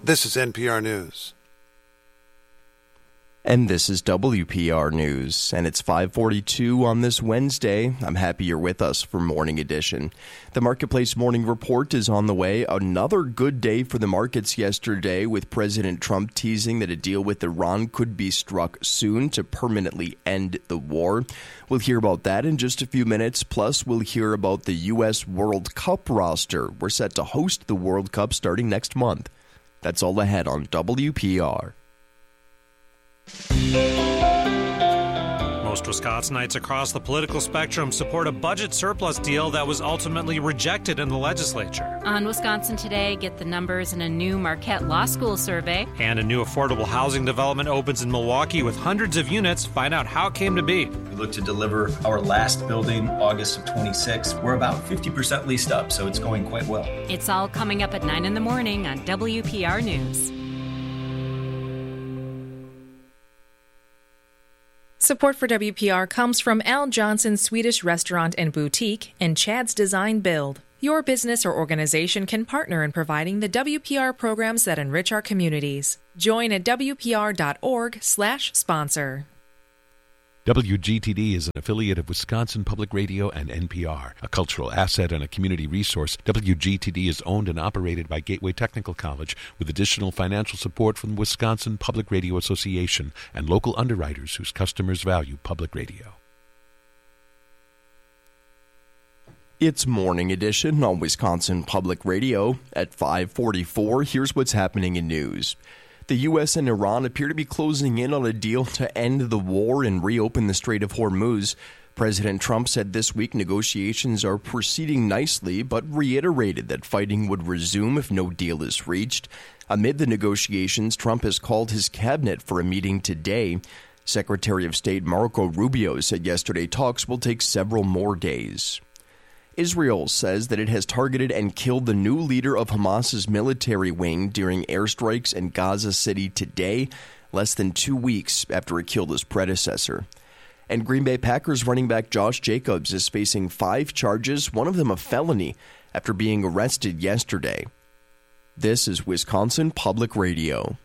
This is NPR News. And this is WPR News, and it's 5:42 on this Wednesday. I'm happy you're with us for Morning Edition. The Marketplace Morning Report is on the way. Another good day for the markets yesterday, with President Trump teasing that a deal with Iran could be struck soon to permanently end the war. We'll hear about that in just a few minutes. Plus, we'll hear about the U.S. World Cup roster. We're set to host the World Cup starting next month. That's all ahead on WPR. Most Wisconsinites across the political spectrum support a budget surplus deal that was ultimately rejected in the legislature. On Wisconsin Today, get the numbers in a new Marquette Law School survey. And a new affordable housing development opens in Milwaukee with hundreds of units. Find out how it came to be. We look to deliver our last building August of 26. We're about 50% leased up, so it's going quite well. It's all coming up at 9 in the morning on WPR News. Support for WPR comes from Al Johnson's Swedish Restaurant and Boutique and Chad's Design Build. Your business or organization can partner in providing the WPR programs that enrich our communities. Join at WPR.org/sponsor. WGTD is an affiliate of Wisconsin Public Radio and NPR, a cultural asset and a community resource. WGTD is owned and operated by Gateway Technical College with additional financial support from the Wisconsin Public Radio Association and local underwriters whose customers value public radio. It's Morning Edition on Wisconsin Public Radio at 5:44. Here's what's happening in news. The U.S. and Iran appear to be closing in on a deal to end the war and reopen the Strait of Hormuz. President Trump said this week negotiations are proceeding nicely, but reiterated that fighting would resume if no deal is reached. Amid the negotiations, Trump has called his cabinet for a meeting today. Secretary of State Marco Rubio said yesterday talks will take several more days. Israel says that it has targeted and killed the new leader of Hamas's military wing during airstrikes in Gaza City today, less than 2 weeks after it killed his predecessor. And Green Bay Packers running back Josh Jacobs is facing 5 charges, one of them a felony, after being arrested yesterday. This is Wisconsin Public Radio.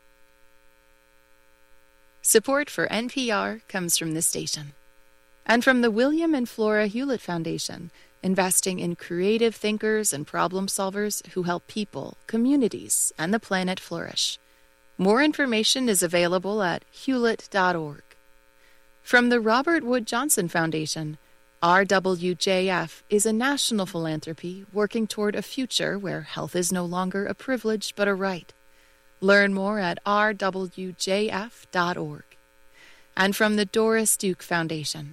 Support for NPR comes from this station and from the William and Flora Hewlett Foundation, investing in creative thinkers and problem solvers who help people, communities, and the planet flourish. More information is available at hewlett.org. From the Robert Wood Johnson Foundation, RWJF is a national philanthropy working toward a future where health is no longer a privilege but a right. Learn more at rwjf.org. And from the Doris Duke Foundation.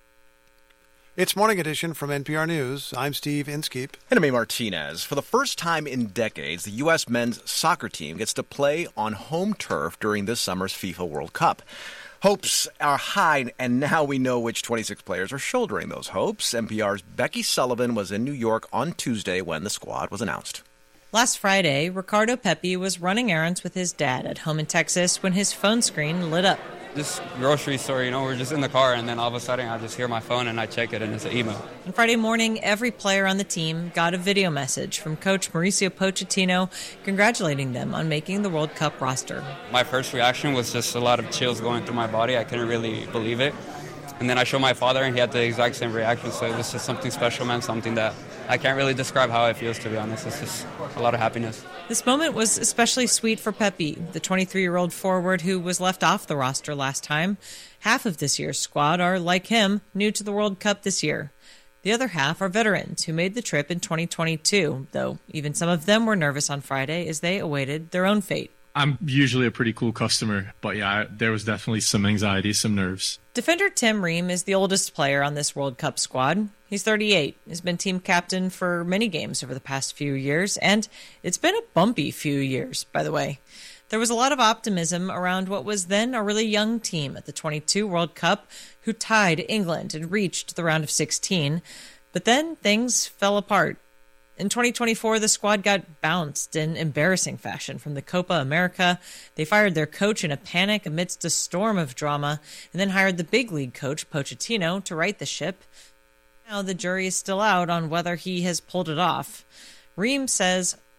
It's Morning Edition from NPR News. I'm Steve Inskeep. And I'm A. Martinez. For the first time in decades, the U.S. men's soccer team gets to play on home turf during this summer's FIFA World Cup. Hopes are high, and now we know which 26 players are shouldering those hopes. NPR's Becky Sullivan was in New York on Tuesday when the squad was announced. Last Friday, Ricardo Pepi was running errands with his dad at home in Texas when his phone screen lit up. This grocery store, we're just in the car, and then all of a sudden I just hear my phone and I check it, and it's an email. On Friday morning, every player on the team got a video message from Coach Mauricio Pochettino congratulating them on making the World Cup roster. My first reaction was just a lot of chills going through my body. I couldn't really believe it. And then I showed my father, and he had the exact same reaction, so it was just something special, man, something that I can't really describe how it feels, to be honest. It's just a lot of happiness. This moment was especially sweet for Pepi, the 23-year-old forward who was left off the roster last time. Half of this year's squad are, like him, new to the World Cup this year. The other half are veterans who made the trip in 2022, though even some of them were nervous on Friday as they awaited their own fate. I'm usually a pretty cool customer, but yeah, there was definitely some anxiety, some nerves. Defender Tim Ream is the oldest player on this World Cup squad. He's 38, has been team captain for many games over the past few years, and it's been a bumpy few years, by the way. There was a lot of optimism around what was then a really young team at the 22 World Cup who tied England and reached the round of 16, but then things fell apart. In 2024, the squad got bounced in embarrassing fashion from the Copa America. They fired their coach in a panic amidst a storm of drama, and then hired the big league coach, Pochettino, to right the ship. Now the jury is still out on whether he has pulled it off. Ream says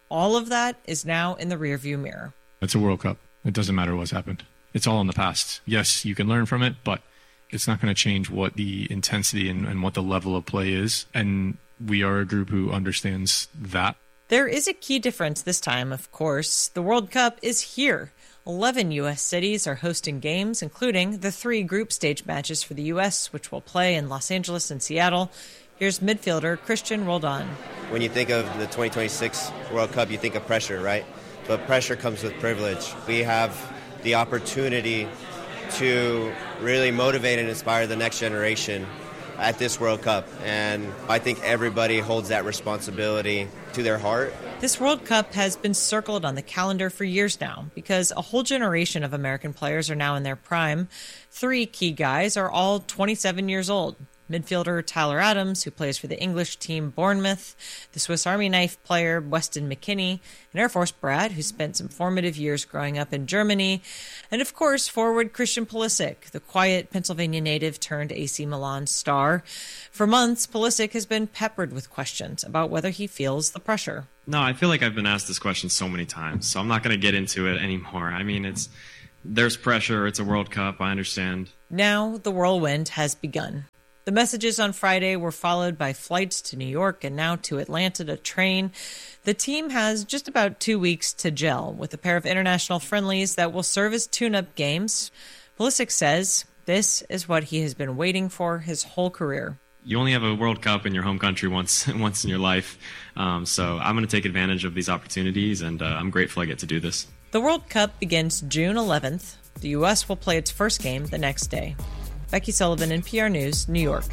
All of that is now in the rearview mirror. It's a World Cup. It doesn't matter what's happened. It's all in the past. Yes, you can learn from it, but it's not going to change what the intensity and what the level of play is. And we are a group who understands that. There is a key difference this time, of course. The World Cup is here. 11 U.S. cities are hosting games, including the 3 group stage matches for the U.S., which will play in Los Angeles and Seattle. Here's midfielder Christian Roldan. When you think of the 2026 World Cup, you think of pressure, right? But pressure comes with privilege. We have the opportunity to really motivate and inspire the next generation at this World Cup. And I think everybody holds that responsibility to their heart. This World Cup has been circled on the calendar for years now because a whole generation of American players are now in their prime. 3 key guys are all 27 years old. Midfielder Tyler Adams, who plays for the English team Bournemouth, the Swiss Army knife player Weston McKennie, and Air Force Brad, who spent some formative years growing up in Germany, and of course forward Christian Pulisic, the quiet Pennsylvania native turned AC Milan star. For months, Pulisic has been peppered with questions about whether he feels the pressure. No, I feel like I've been asked this question so many times, so I'm not going to get into it anymore. I mean, there's pressure, it's a World Cup, I understand. Now the whirlwind has begun. The messages on Friday were followed by flights to New York and now to Atlanta to train. The team has just about 2 weeks to gel with a pair of international friendlies that will serve as tune-up games. Pulisic says this is what he has been waiting for his whole career. You only have a World Cup in your home country once in your life, so I'm going to take advantage of these opportunities, and I'm grateful I get to do this. The World Cup begins June 11th. The U.S. will play its first game the next day. Becky Sullivan, NPR News, New York.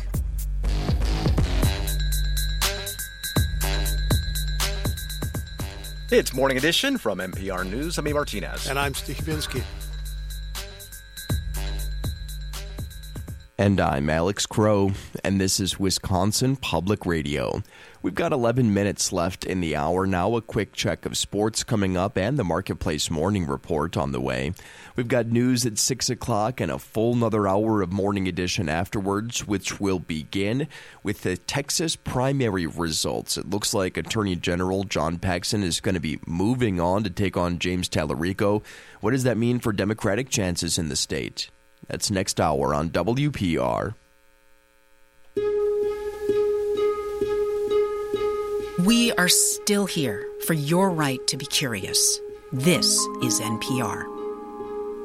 It's Morning Edition from NPR News. I'm A. Martinez. And I'm Steve Binsky. And I'm Alex Crow, and this is Wisconsin Public Radio. We've got 11 minutes left in the hour. Now a quick check of sports coming up and the Marketplace Morning Report on the way. We've got news at 6 o'clock and a full another hour of Morning Edition afterwards, which will begin with the Texas primary results. It looks like Attorney General John Paxson is going to be moving on to take on James Tallarico. What does that mean for Democratic chances in the state? That's next hour on WPR. We are still here for your right to be curious. This is NPR.